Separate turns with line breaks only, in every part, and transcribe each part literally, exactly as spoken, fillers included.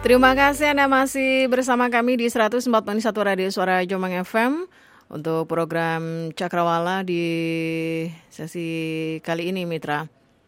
Terima kasih Anda masih bersama kami di seratus empat puluh satu Radio Suara Jombang F M untuk program Cakrawala di sesi kali ini, Mitra.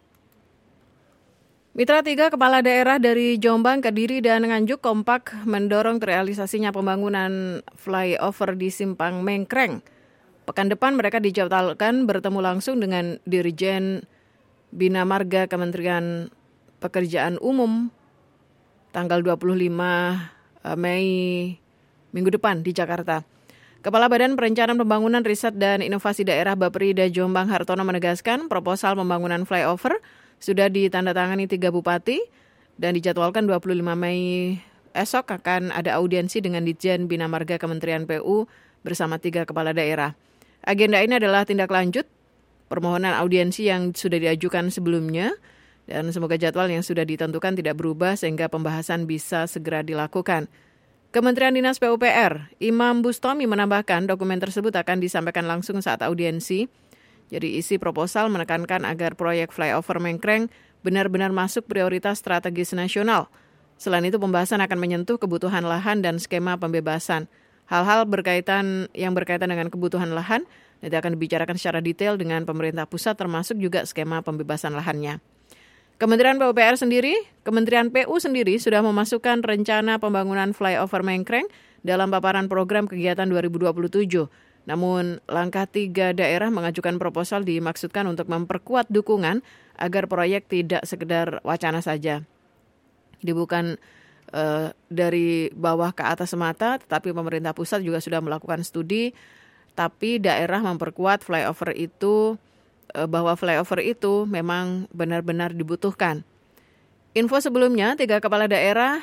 Mitra tiga kepala daerah dari Jombang, Kediri, dan Nganjuk kompak mendorong terrealisasinya pembangunan flyover di Simpang Mengkreng. Pekan depan mereka dijadwalkan bertemu langsung dengan Dirjen Bina Marga Kementerian Pekerjaan Umum tanggal dua puluh lima Mei minggu depan di Jakarta. Kepala Badan Perencanaan Pembangunan Riset dan Inovasi Daerah Bapperida Jombang Hartono menegaskan proposal pembangunan flyover sudah ditandatangani tiga bupati dan dijadwalkan dua puluh lima Mei esok akan ada audiensi dengan Ditjen Bina Marga Kementerian P U bersama tiga kepala daerah. Agenda ini adalah tindak lanjut permohonan audiensi yang sudah diajukan sebelumnya. Dan semoga jadwal yang sudah ditentukan tidak berubah sehingga pembahasan bisa segera dilakukan. Kementerian Dinas P U P R, Imam Bustomi menambahkan dokumen tersebut akan disampaikan langsung saat audiensi. Jadi isi proposal menekankan agar proyek flyover Mengkreng benar-benar masuk prioritas strategis nasional. Selain itu pembahasan akan menyentuh kebutuhan lahan dan skema pembebasan. Hal-hal berkaitan yang berkaitan dengan kebutuhan lahan nanti akan dibicarakan secara detail dengan pemerintah pusat termasuk juga skema pembebasan lahannya. Kementerian P U P R sendiri, Kementerian P U sendiri sudah memasukkan rencana pembangunan flyover Mengkreng dalam paparan program kegiatan dua ribu dua puluh tujuh. Namun, langkah tiga daerah mengajukan proposal dimaksudkan untuk memperkuat dukungan agar proyek tidak sekedar wacana saja. Jadi bukan uh, dari bawah ke atas semata, tetapi pemerintah pusat juga sudah melakukan studi, tapi daerah memperkuat flyover itu bahwa flyover itu memang benar-benar dibutuhkan. Info sebelumnya, tiga kepala daerah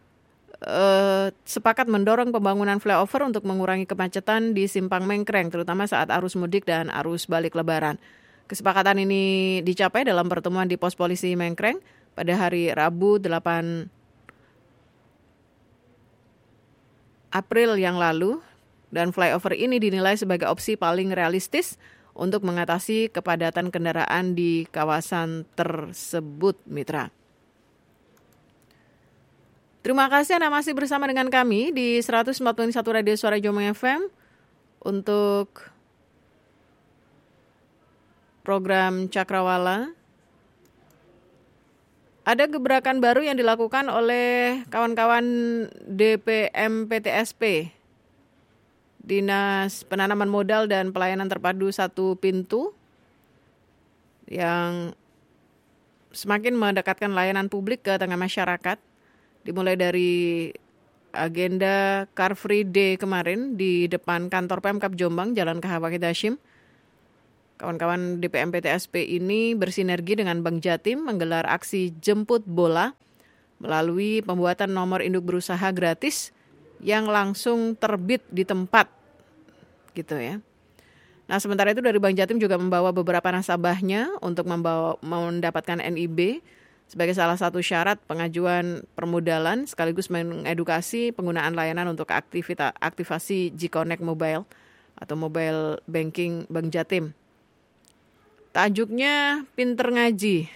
eh, sepakat mendorong pembangunan flyover untuk mengurangi kemacetan di Simpang Mengkreng, terutama saat arus mudik dan arus balik lebaran. Kesepakatan ini dicapai dalam pertemuan di pos polisi Mengkreng pada hari Rabu delapan April yang lalu, dan flyover ini dinilai sebagai opsi paling realistis untuk mengatasi kepadatan kendaraan di kawasan tersebut, Mitra. Terima kasih Anda masih bersama dengan kami di seratus empat puluh satu Radio Suara Jombang F M untuk program Cakrawala. Ada gebrakan baru yang dilakukan oleh kawan-kawan D P M P T S P. Dinas Penanaman Modal dan Pelayanan Terpadu Satu Pintu yang semakin mendekatkan layanan publik ke tengah masyarakat. Dimulai dari agenda Car Free Day kemarin di depan kantor Pemkab Jombang, Jalan K H Wahid Hashim. Kawan-kawan D P M P T S P ini bersinergi dengan Bank Jatim menggelar aksi jemput bola melalui pembuatan nomor induk berusaha gratis yang langsung terbit di tempat, gitu ya. Nah, sementara itu dari Bank Jatim juga membawa beberapa nasabahnya untuk membawa mendapatkan N I B sebagai salah satu syarat pengajuan permodalan sekaligus mengedukasi penggunaan layanan untuk aktivitas aktivasi G-Connect Mobile atau mobile banking Bank Jatim. Tajuknya Pinter Ngaji.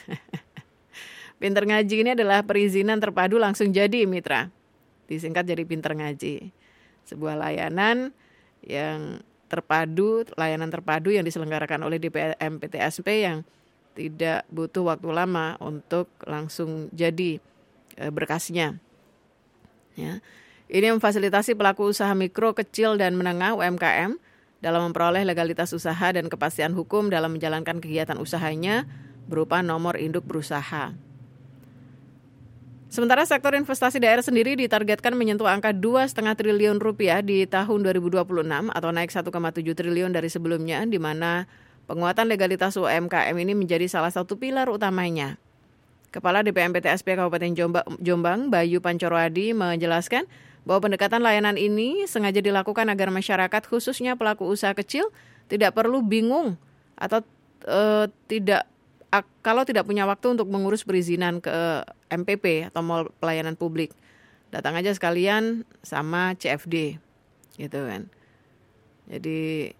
Pinter Ngaji ini adalah perizinan terpadu langsung jadi, Mitra. Disingkat jadi Pinter Ngaji. Sebuah layanan yang terpadu, layanan terpadu yang diselenggarakan oleh D P M P T S P yang tidak butuh waktu lama untuk langsung jadi e, berkasnya. Ya. Ini memfasilitasi pelaku usaha mikro, kecil, dan menengah U M K M dalam memperoleh legalitas usaha dan kepastian hukum dalam menjalankan kegiatan usahanya berupa nomor induk berusaha. Sementara sektor investasi daerah sendiri ditargetkan menyentuh angka dua koma lima triliun rupiah di tahun dua ribu dua puluh enam atau naik satu koma tujuh triliun dari sebelumnya, di mana penguatan legalitas U M K M ini menjadi salah satu pilar utamanya. Kepala D P M P T S P Kabupaten Jombang, Bayu Pancorwadi, menjelaskan bahwa pendekatan layanan ini sengaja dilakukan agar masyarakat khususnya pelaku usaha kecil tidak perlu bingung atau e, tidak kalau tidak punya waktu untuk mengurus perizinan ke M P P atau Mall Pelayanan Publik. Datang aja sekalian sama C F D, gitu kan. Jadi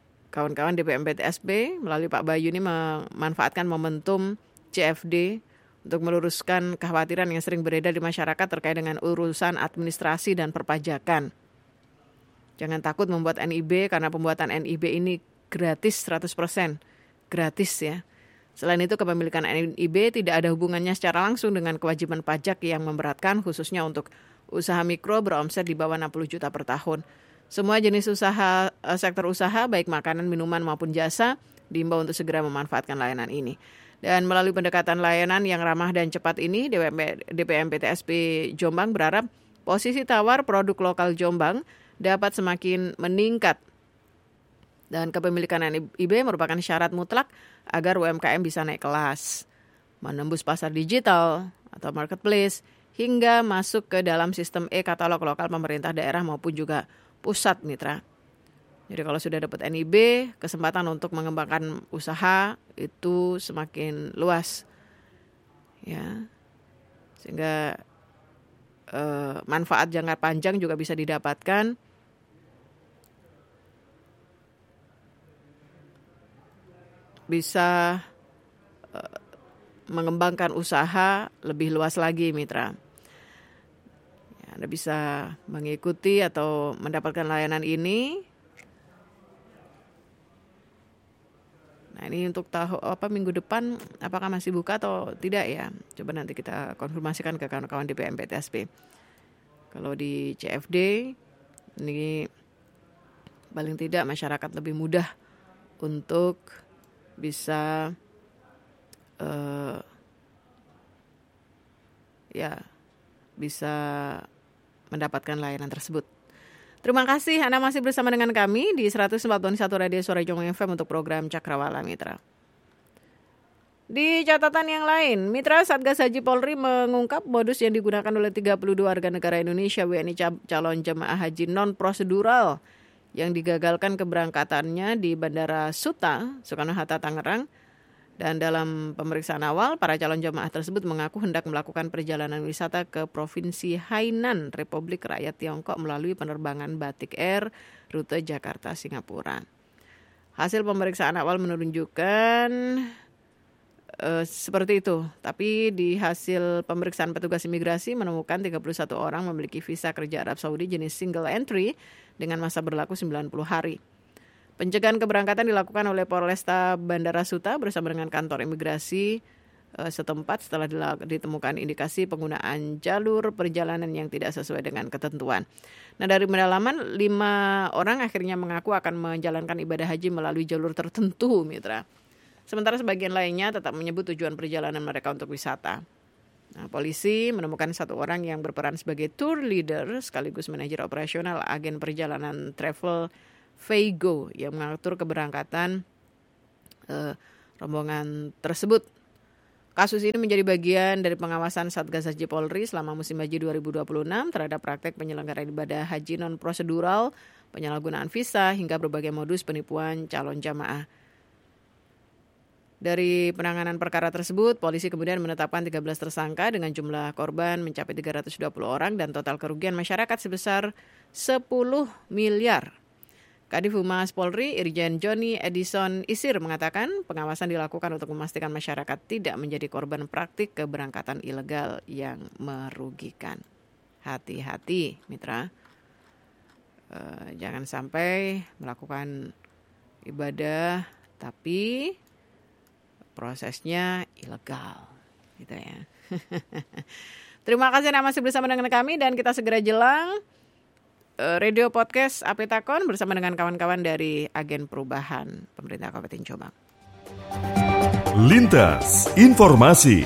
kawan-kawan D P M P T S P melalui Pak Bayu ini memanfaatkan momentum C F D untuk meluruskan kekhawatiran yang sering beredar di masyarakat terkait dengan urusan administrasi dan perpajakan. Jangan takut membuat N I B karena pembuatan N I B ini gratis seratus persen. Gratis ya. Selain itu, kepemilikan N I B tidak ada hubungannya secara langsung dengan kewajiban pajak yang memberatkan, khususnya untuk usaha mikro beromset di bawah enam puluh juta per tahun. Semua jenis usaha, sektor usaha, baik makanan, minuman maupun jasa, diimbau untuk segera memanfaatkan layanan ini. Dan melalui pendekatan layanan yang ramah dan cepat ini, D P M P T S P Jombang berharap posisi tawar produk lokal Jombang dapat semakin meningkat. Dan kepemilikan N I B merupakan syarat mutlak agar U M K M bisa naik kelas, menembus pasar digital atau marketplace, hingga masuk ke dalam sistem e-katalog lokal pemerintah daerah maupun juga pusat, mitra. Jadi kalau sudah dapat N I B, kesempatan untuk mengembangkan usaha itu semakin luas, ya, sehingga eh, manfaat jangka panjang juga bisa didapatkan. Bisa eh, mengembangkan usaha lebih luas lagi, mitra. Ya, Anda bisa mengikuti atau mendapatkan layanan ini. Nah, ini untuk tahu apa minggu depan apakah masih buka atau tidak ya. Coba nanti kita konfirmasikan ke kawan-kawan D P M P T S P. Kalau di C F D ini paling tidak masyarakat lebih mudah untuk bisa uh, ya bisa mendapatkan layanan tersebut. Terima kasih Anda masih bersama dengan kami di seratus empat puluh satu Radio Suara Jombang F M untuk program Cakrawala Mitra. Di catatan yang lain, Mitra Satgas Haji Polri mengungkap modus yang digunakan oleh tiga puluh dua warga negara Indonesia W N I calon jemaah haji non-prosedural yang digagalkan keberangkatannya di Bandara Suta, Soekarno-Hatta, Tangerang. Dan dalam pemeriksaan awal, para calon jemaah tersebut mengaku hendak melakukan perjalanan wisata ke Provinsi Hainan, Republik Rakyat Tiongkok melalui penerbangan Batik Air, rute Jakarta-Singapura. Hasil pemeriksaan awal menunjukkan uh, seperti itu. Tapi di hasil pemeriksaan petugas imigrasi menemukan tiga puluh satu orang memiliki visa kerja Arab Saudi jenis single entry dengan masa berlaku sembilan puluh hari. Pencegahan keberangkatan dilakukan oleh Polresta Bandara Suta bersama dengan kantor imigrasi e, setempat setelah ditemukan indikasi penggunaan jalur perjalanan yang tidak sesuai dengan ketentuan. Nah, dari pendalaman, lima orang akhirnya mengaku akan menjalankan ibadah haji melalui jalur tertentu, mitra. Sementara sebagian lainnya tetap menyebut tujuan perjalanan mereka untuk wisata. Nah, polisi menemukan satu orang yang berperan sebagai tour leader sekaligus manajer operasional agen perjalanan travel Veigo yang mengatur keberangkatan eh, rombongan tersebut. Kasus ini menjadi bagian dari pengawasan Satgas Haji Polri selama musim haji dua ribu dua puluh enam terhadap praktek penyelenggaraan ibadah haji non-prosedural, penyalahgunaan visa, hingga berbagai modus penipuan calon jamaah. Dari penanganan perkara tersebut, polisi kemudian menetapkan tiga belas tersangka dengan jumlah korban mencapai tiga ratus dua puluh orang dan total kerugian masyarakat sebesar sepuluh miliar. Kadif Humas Polri, Irjen Joni Edison Isir mengatakan pengawasan dilakukan untuk memastikan masyarakat tidak menjadi korban praktik keberangkatan ilegal yang merugikan. Hati-hati, mitra. E, jangan sampai melakukan ibadah tapi prosesnya ilegal, gitu ya. Terima kasih Anda masih bersama dengan kami dan kita segera jelang Radio Podcast Apetakon bersama dengan kawan-kawan dari Agen Perubahan Pemerintah Kabupaten Jombang.
Lintas Informasi.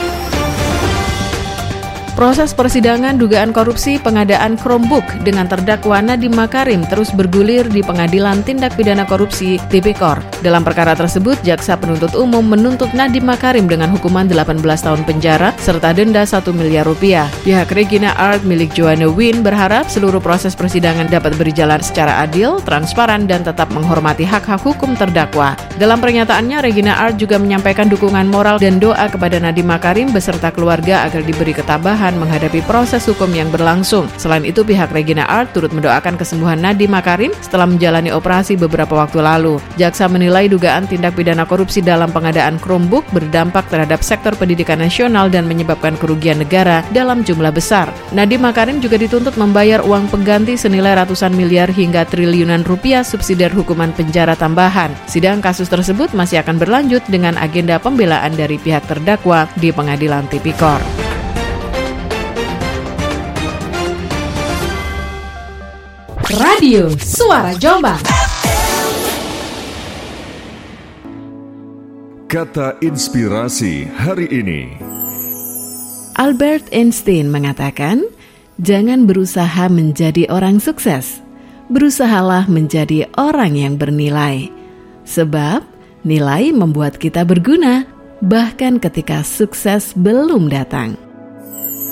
Proses persidangan dugaan korupsi pengadaan Chromebook dengan terdakwa Nadiem Makarim terus bergulir di Pengadilan Tindak Pidana Korupsi Tipikor. Dalam perkara tersebut, Jaksa Penuntut Umum menuntut Nadiem Makarim dengan hukuman delapan belas tahun penjara serta denda satu miliar rupiah. Pihak Regina Art milik Joanne Win berharap seluruh proses persidangan dapat berjalan secara adil, transparan, dan tetap menghormati hak-hak hukum terdakwa. Dalam pernyataannya, Regina Art juga menyampaikan dukungan moral dan doa kepada Nadiem Makarim beserta keluarga agar diberi ketabahan kesabaran menghadapi proses hukum yang berlangsung. Selain itu, pihak Regina Art turut mendoakan kesembuhan Nadiem Makarim setelah menjalani operasi beberapa waktu lalu. Jaksa menilai dugaan tindak pidana korupsi dalam pengadaan Chromebook berdampak terhadap sektor pendidikan nasional dan menyebabkan kerugian negara dalam jumlah besar. Nadiem Makarim juga dituntut membayar uang pengganti senilai ratusan miliar hingga triliunan rupiah subsidiar hukuman penjara tambahan. Sidang kasus tersebut masih akan berlanjut dengan agenda pembelaan dari pihak terdakwa di Pengadilan Tipikor.
Radio Suara Jombang.
Kata inspirasi hari ini.
Albert Einstein mengatakan, jangan berusaha menjadi orang sukses, berusahalah menjadi orang yang bernilai. Sebab nilai membuat kita berguna, bahkan ketika sukses belum datang.